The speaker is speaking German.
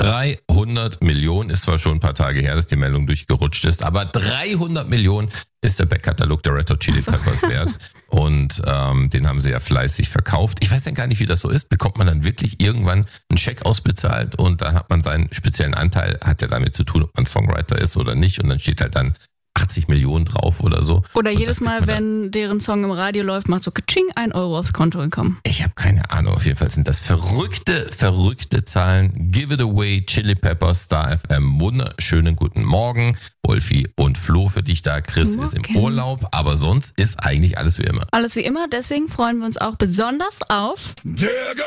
300 Millionen ist zwar schon ein paar Tage her, dass die Meldung durchgerutscht ist, aber 300 Millionen ist der Backkatalog der Red Hot Chili Peppers wert. Und den haben sie ja fleißig verkauft. Ich weiß ja gar nicht, wie das so ist. Bekommt man dann wirklich irgendwann einen Scheck ausbezahlt und dann hat man seinen speziellen Anteil, hat ja damit zu tun, ob man Songwriter ist oder nicht. Und dann steht halt dann 80 Millionen drauf oder so. Oder jedes Mal, wenn deren Song im Radio läuft, macht so Katsching, 1 Euro aufs Konto gekommen. Ich habe keine Ahnung. Auf jeden Fall sind das verrückte Zahlen. Give it away, Chili Peppers, Star FM. Wunderschönen guten Morgen. Wolfi und Flo für dich da. Chris ist im Urlaub, aber sonst ist eigentlich alles wie immer. Alles wie immer, deswegen freuen wir uns auch besonders auf